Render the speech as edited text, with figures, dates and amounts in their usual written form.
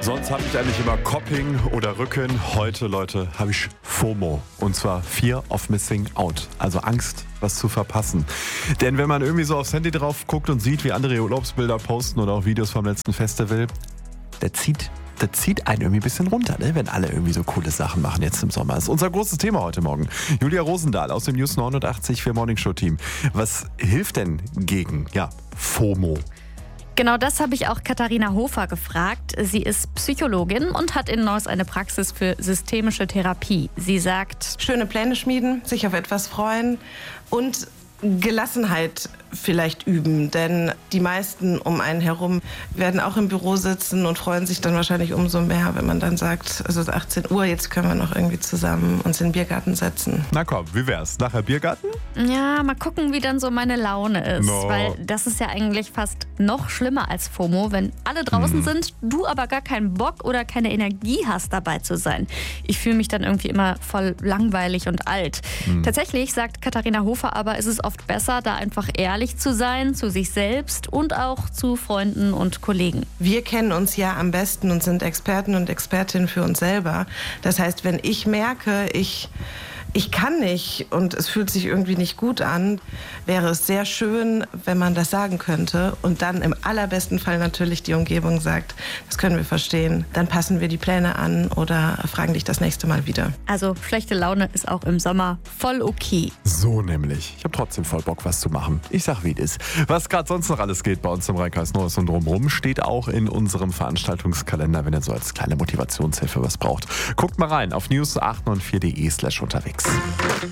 Sonst habe ich eigentlich immer Copping oder Rücken. Heute, Leute, habe ich FOMO. Und zwar Fear of Missing Out. Also Angst, was zu verpassen. Denn wenn man irgendwie so aufs Handy drauf guckt und sieht, wie andere Urlaubsbilder posten oder auch Videos vom letzten Festival, das zieht einen irgendwie ein bisschen runter, ne? Wenn alle irgendwie so coole Sachen machen jetzt im Sommer. Das ist unser großes Thema heute Morgen. Julia Rosendahl aus dem News 89 für Morning Show Team. Was hilft denn gegen FOMO? Genau das habe ich auch Katharina Hofer gefragt. Sie ist Psychologin und hat in Neuss eine Praxis für systemische Therapie. Sie sagt, schöne Pläne schmieden, sich auf etwas freuen und Gelassenheit vielleicht üben, denn die meisten um einen herum werden auch im Büro sitzen und freuen sich dann wahrscheinlich umso mehr, wenn man dann sagt, es ist 18 Uhr, jetzt können wir noch irgendwie zusammen uns in den Biergarten setzen. Na komm, wie wär's? Nachher Biergarten? Ja, mal gucken, wie dann so meine Laune ist. No. Weil das ist ja eigentlich fast noch schlimmer als FOMO, wenn alle draußen sind, du aber gar keinen Bock oder keine Energie hast, dabei zu sein. Ich fühle mich dann irgendwie immer voll langweilig und alt. Tatsächlich, sagt Katharina Hofer aber, ist es oft besser, da einfach ehrlich zu sein, zu sich selbst und auch zu Freunden und Kollegen. Wir kennen uns ja am besten und sind Experten und Expertinnen für uns selber. Das heißt, wenn ich merke, ich kann nicht und es fühlt sich irgendwie nicht gut an, wäre es sehr schön, wenn man das sagen könnte und dann im allerbesten Fall natürlich die Umgebung sagt, das können wir verstehen, dann passen wir die Pläne an oder fragen dich das nächste Mal wieder. Also schlechte Laune ist auch im Sommer voll okay. So nämlich. Ich habe trotzdem voll Bock, was zu machen. Ich sag, wie es ist. Was gerade sonst noch alles geht bei uns im Rheinkreis Neuss und drumherum, steht auch in unserem Veranstaltungskalender, wenn ihr so als kleine Motivationshilfe was braucht. Guckt mal rein auf news894.de/unterwegs.